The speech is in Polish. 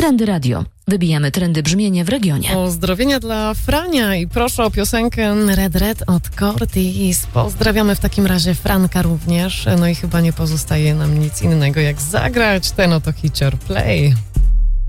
Trendy Radio. Wybijamy trendy brzmienia w regionie. Pozdrowienia dla Frania i proszę o piosenkę Red od Cortis. Pozdrawiamy w takim razie Franka również. No i chyba nie pozostaje nam nic innego jak zagrać ten oto hicior play.